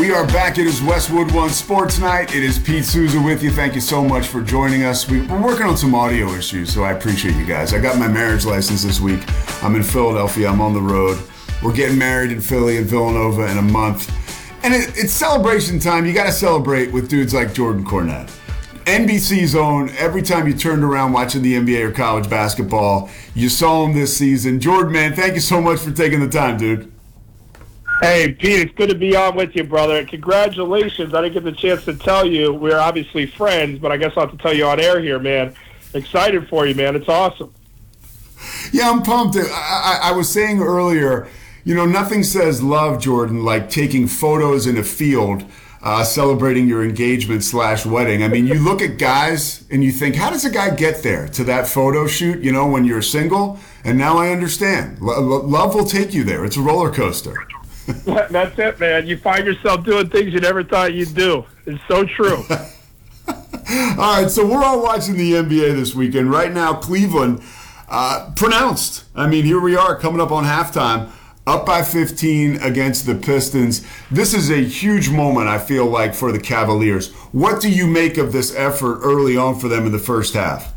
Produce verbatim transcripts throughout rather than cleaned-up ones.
We are back. It is Westwood One Sports Night. It is Pete Souza with you. Thank you so much for joining us. We, we're working on some audio issues, so I appreciate you guys. I got my marriage license this week. I'm in Philadelphia. I'm on the road. We're getting married in Philly and Villanova in a month. And it, it's celebration time. You got to celebrate with dudes like Jordan Cornette. N B C's own, every time you turned around watching the N B A or college basketball, you saw him this season. Jordan, man, thank you so much for taking the time, dude. Hey, Pete, it's good to be on with you, brother. Congratulations. I didn't get the chance to tell you. We're obviously friends, but I guess I'll have to tell you on air here, man. Excited for you, man. It's awesome. Yeah, I'm pumped. I, I, I was saying earlier, you know, nothing says love, Jordan, like taking photos in a field uh, celebrating your engagement slash wedding. I mean, you look at guys and you think, how does a guy get there to that photo shoot, you know, when you're single? And now I understand. L- love will take you there. It's a roller coaster. That's it, man. You find yourself doing things you never thought you'd do. It's so true. All right, so we're all watching the N B A this weekend. Right now, Cleveland, uh, pronounced. I mean, here we are coming up on halftime, up by fifteen against the Pistons. This is a huge moment, I feel like, for the Cavaliers. What do you make of this effort early on for them in the first half?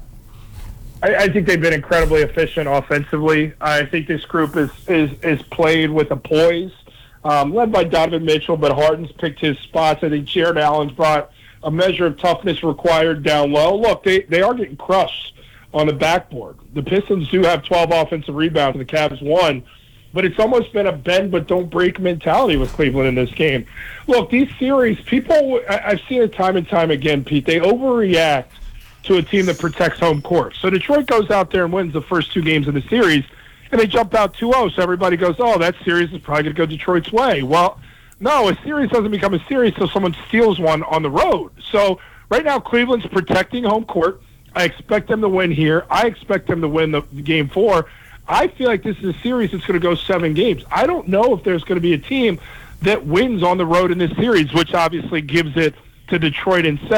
I, I think they've been incredibly efficient offensively. I think this group is is, is played with a poise. Um, led by Donovan Mitchell, but Harden's picked his spots. I think Jared Allen's brought a measure of toughness required down low. Look, they, they are getting crushed on the backboard. The Pistons do have twelve offensive rebounds, and the Cavs won, but it's almost been a bend but don't break mentality with Cleveland in this game. Look, these series, people, I, I've seen it time and time again, Pete, they overreact to a team that protects home court. So Detroit goes out there and wins the first two games of the series, and they jump out two oh, so everybody goes, oh, that series is probably going to go Detroit's way. Well, no, a series doesn't become a series until someone steals one on the road. So right now, Cleveland's protecting home court. I expect them to win here. I expect them to win the, the game four. I feel like this is a series that's going to go seven games. I don't know if there's going to be a team that wins on the road in this series, which obviously gives it to Detroit in seven.